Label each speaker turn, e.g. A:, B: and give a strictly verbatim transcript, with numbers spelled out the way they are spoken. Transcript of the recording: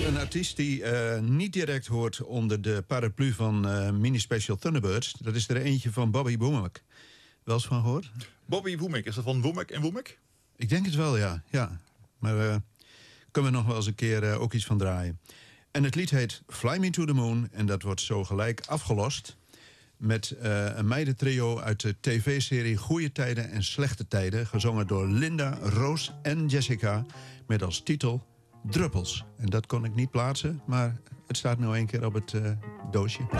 A: Een artiest die uh, niet direct hoort onder de paraplu van uh, Mini Special Thunderbirds. Dat is er eentje van Bobby Womack. Wel eens van gehoord?
B: Bobby Womack, is dat van Womack en Womack?
A: Ik denk het wel, ja. ja. Maar uh, kunnen we nog wel eens een keer uh, ook iets van draaien. En het lied heet Fly Me to the Moon. En dat wordt zo gelijk afgelost met uh, een meidentrio uit de tv-serie Goeie Tijden en Slechte Tijden. Gezongen door Linda, Roos en Jessica. Met als titel Druppels. En dat kon ik niet plaatsen, maar het staat nu één keer op het uh, doosje.